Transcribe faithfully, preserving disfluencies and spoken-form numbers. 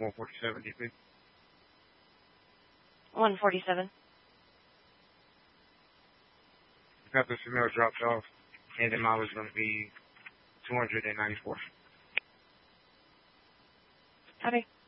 one forty-seven, D P. one forty-seven. Got the Camaro dropped off, and the mileage is going to be two hundred ninety-four. Copy.